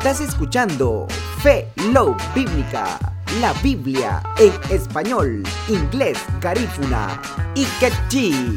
Estás escuchando Fe, Love Bíblica, la Biblia en español, inglés, garífuna y quechí.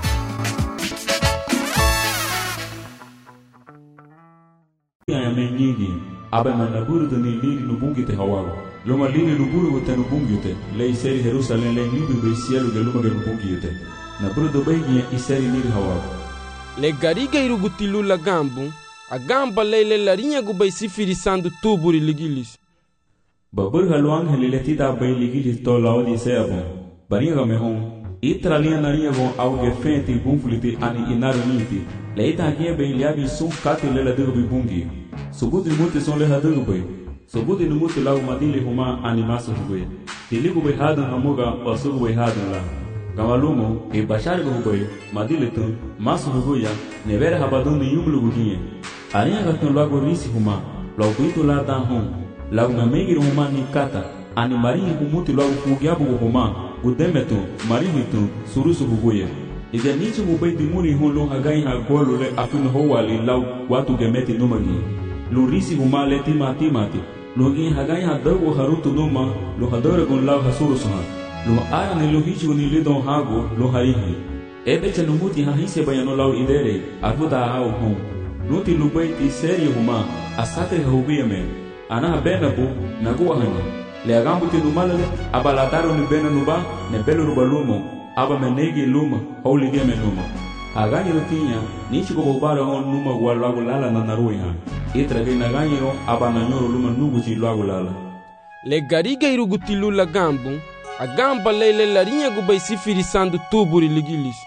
Nyingi abe manaburu de lili nubungite hawago loma lili nuburu te nubungite le iseri Jerusalem le nibi be cielo de loma nubungite na buru do begi iseri lili hawago le gariga irugutilu la gambu a gamba le larinha gubai sifiri sandu tuburi ligilis babur halwang helile tita be ligilis to laodi seabon baringa mehon Itralia naria von auge fente bunflite ani inaru niti leita gie be liabi sun kate le la derbi bungi subuti muti son le hadu be subuti muti lau madile huma animaso be tiligu be hadan amuga osugu be hadan la gamalumo e bashar go be madile tun masu huya nevera habadun yumlu gugie aria gatun lago risi huma lau bitu la dan hon lau na megir huma ni kata ani mari humuti lau fugiabu huma Udemetu, marihitu, surusu huguye. Ide nichi hubei dimuri hulu hagai hagolu le afinu howali lau watu gemeti numagi. Lurisi humale timati. Lugi hagai hadago harutu numa, lu hadoregun lau hasurusuha. Lu aya ni luhichi unilidon hago, lu harihi. Ebeche numuti hahise bayano lau idere, arvuda hao hon. Nuti lubeiti seri huma, asate hubiyame. Anaha benabu, nagua hani. Le agambu te numalale abalataro ni bena nuba ne belo rubalumo aba menegi luma holy game numa agani rotinya nichi ko bobara on numa walago lala na naruiha itra ge naganyiro aba nanyoro luma nugu ti lago lala le gariga irugutilu la gambu a gamba le larinha gubai sifiri sandu tuburi ligilis.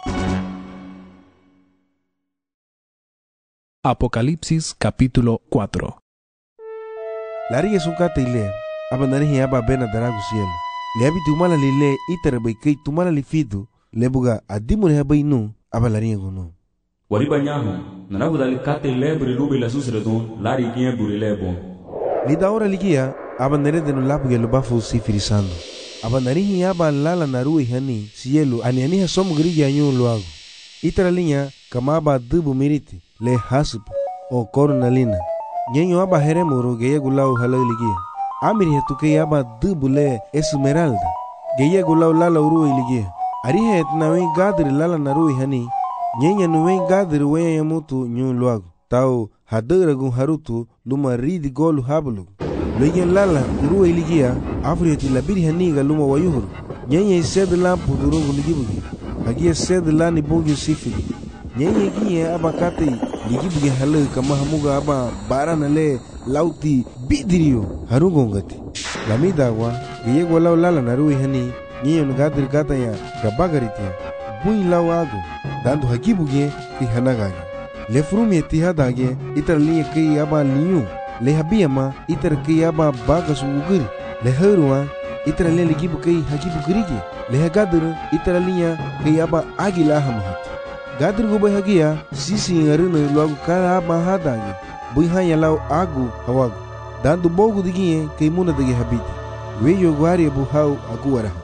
Apocalipsis capítulo 4. Larinha sukate ile abanani aba bena daragu cielo le abi tumala lile itara bai kai tumala li fidu le buga adimure habai nu aba larinha gono wari banyaho nanagu dali kate lebre lubi la susredon lari gien buri lebo li daura ligia aba nere de no labu gelo bafu sifirisando aba nari aba lala naru hani cielo ani hasom grigi anyu luago itara linha kama aba dubu miriti le hasub o cornalina nyenyo aba heremuro geye gulau halau ligia Amiri hetuke yaba dubule esmeralda. Geye gulau lala urui ligie. Arihe etnawe gadri lala narui hani. Nyenya nuwe gadri weye yamutu nyu luagu. Tau hadera gun harutu luma ridi golu hablu. Loye lala urui ligia. Afri heti labiri haniga luma wayuhuru. Nyenya ised lampu durungu ligibugi. Hagia sed lani bungi sifiri. Nyenya gie abakate ligibugi halu kama hamuga aba barana le lauti bidirio harugongati lamidagwa geyego law lala narui hani nyiyo ngadir gata ya gabagaritia bui lawago dando hakibuge ti hanagage le frumi etihadage itarli ke aba liu le habiyama itar ke aba bagas uguri le herwa itarli ligibu ke hakibugurige le hagadir itarliya ke aba agila hamhat gadir go hagia sisi ngarino lagu kala aba hadage bui hanya lau agu hawagu dando bogu digie keimuna dege habiti weyo guaria buhau aguaraha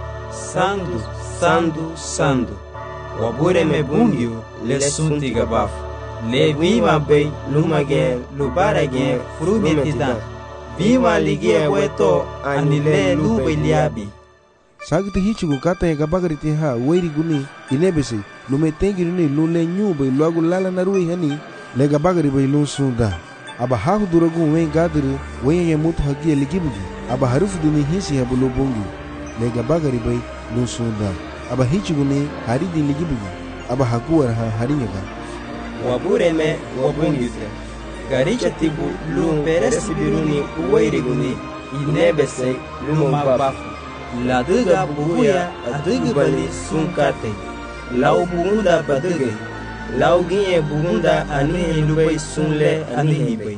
sandu wabure me bungio le sunti gabafu le viva bei lumage lubarage frumetida viva ligie weto anile lube liabi sagte hichugo kata ya gabagariti ha weiri guni inebese lumetengi ni lule nyube luagu lala narui hani le gabagari bai lun sunda aba hahu duragun wen gadiri wen ya mutu hagia ligibugi aba harufu duni hisi habulu bungi le gabagari bai lun sunda aba hichuguni haridi ligibugi aba haguar ha harinyaga wabureme wabungite garicha tibu lum peresi biruni uwairiguni inebese lum babafu la duga buya adugu bali sunkate lau bunda baduge Laugie bunda ani lubai sunle ani hibai.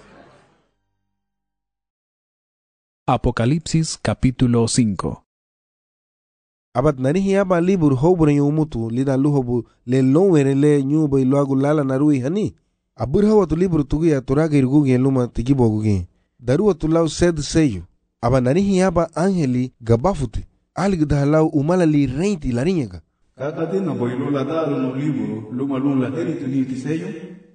Apocalipsis capítulo 5. Abat narihi aba libur hobure yumutu lida luhobu le lonwere le nyubai luagu lala narui hani. Abur hawatu libur tugia turage irgugi luma tigibogugi. Daruwa tulau sed seyo. Aba narihi aba angeli gabafuti. Aligda lau umalali reinti larinyaga. Kakatina boilola daro no libro, luma lula eriti ni tiseyo.